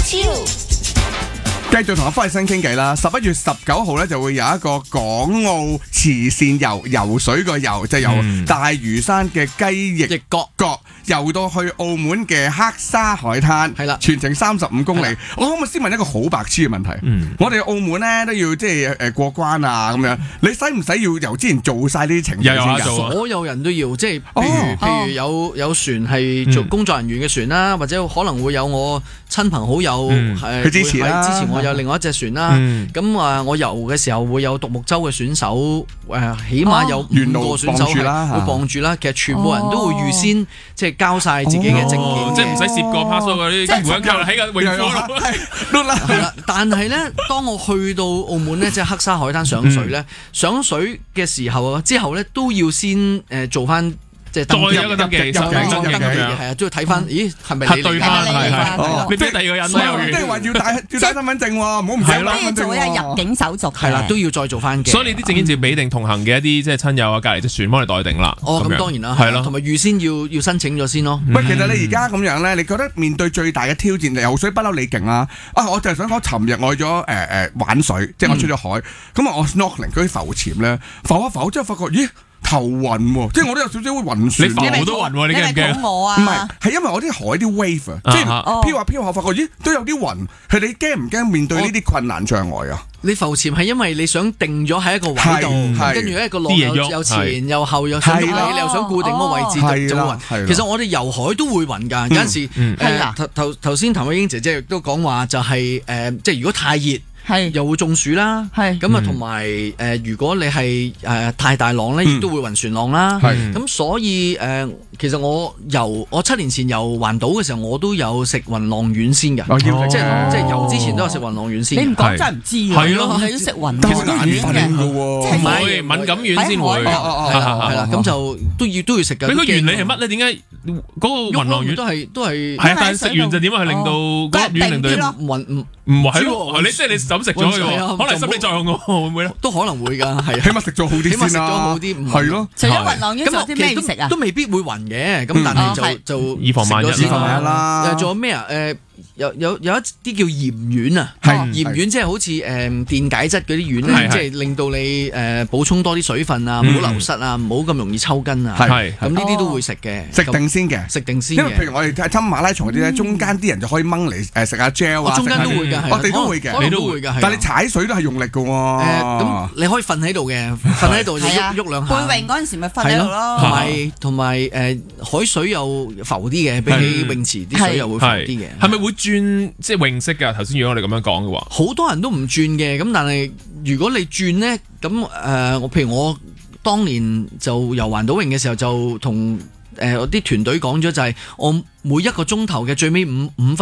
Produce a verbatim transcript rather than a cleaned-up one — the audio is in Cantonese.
繼續同阿方力申傾偈啦！十一月十九號咧就會有一個港澳慈善遊，游水個游就由大嶼山嘅雞翼角角游到去澳門嘅黑沙海灘，係啦，全程三十五公里。我可唔可以先問一個好白痴嘅問題？嗯、我哋澳門咧都要即係誒過關啊咁樣，你使唔使要由之前做晒呢啲程序先㗎？ 所有人都要，即係譬如、哦、譬如有有船係做工作人員嘅船啦，嗯、或者可能會有我親朋好友係去支持啦，支持我有另外一隻船啦。咁啊、嗯，我游嘅時候會有獨木舟嘅選手，誒，起碼有五個選手係會傍住啦。其實全部人都會預先即係交晒自己嘅證件， 哦、即係唔使攝過 passport 嗰啲，根本就喺個泳褲度。 係啦，但係咧，當我去到澳門咧，即係黑沙海灘上水咧，嗯、上水嘅時候之後咧，都要先誒做翻。即係再一個登記，入境登記嘅係啊，都要睇翻，咦係咪核對翻？係係，你俾第二個人啦， 即係話要帶要帶身份證喎，唔好唔使啦。 都要做一下入境手續， 係啦，都要再做翻嘅。 所以你啲證件就要俾定同行嘅一啲即係親友啊，隔離隻船幫你代定啦。 哦，咁當然啦，係咯，同埋預先要要申請咗先咯。 喂，其實你而家咁樣咧，你覺得面對最大嘅挑戰，游水不嬲你勁啦。啊，我就係想講，尋日我去咗誒誒玩水，即係我出咗海，咁啊我 snorkeling 嗰啲浮潛咧，浮一浮之後發覺，咦？頭暈喎，即係我都有少少會暈船。 你浮都暈喎，你驚唔驚？ 唔係，係因為我啲海啲 wave 啊，即係飄下飄下，發覺咦都有啲暈。係你驚唔驚面對呢啲困難障礙啊？ 你浮潛係因為你想定咗喺一個位度，跟住一個浪又又前又後又上，你你又想固定個位置就就暈。其實我哋游海都會暈㗎，有陣時誒頭頭頭先譚慧英姐姐亦都講話就係誒，即係如果太熱。係又會中暑啦，係咁啊，同埋誒，如果你係誒太大浪咧，亦都會暈船浪啦。係咁，所以誒，其實我游我七年前游環島嘅時候，我都有食暈浪丸先㗎，即係即係游之前都有食暈浪丸先。 你唔講真係唔知㗎，係咯，你要食暈浪丸嘅喎， 唔會敏感丸先會， 係啦，咁就都要都要食㗎。 佢個原理係乜咧？點解嗰個暈浪丸都係都係係啊？但係食完就點啊？係令到嗰個丸令到暈唔唔係喎？你即係你咁食咗嘅，可能心理作用喎，會唔會咧？ 都可能會㗎，係起碼食咗好啲先啦。 起碼食咗好啲， 係咯。 除咗暈浪丸，仲有啲咩食啊？ 都未必會暈嘅，咁但係就就以防萬一啦。 又仲有咩啊？誒。有有有一啲叫鹽丸啊，鹽丸即係好似誒電解質嗰啲丸咧，即係令到你誒補充多啲水分啊，唔好流失啊，唔好咁容易抽筋啊。係咁呢啲都會食嘅， 食定先嘅， 食定先。 因為譬如我哋睇親馬拉松嗰啲咧，中間啲人就可以掹嚟誒食下 gel 啊， 中間都會㗎， 我哋都會嘅， 你都會㗎。 但係你踩水都係用力㗎喎。 誒咁你可以瞓喺度嘅，瞓喺度就喐喐兩下。 背泳嗰陣時咪瞓喺度咯。 同埋同埋誒海水又浮啲嘅，比起泳池啲水又會浮啲嘅。 係咪會轉即係泳式㗎？頭先如果我哋咁樣講嘅話， 好多人都唔轉嘅，咁但係如果你轉咧，咁誒我譬如我當年就游環島泳嘅時候，就同誒我啲團隊講咗，就係我每一個鐘頭嘅最尾五五分。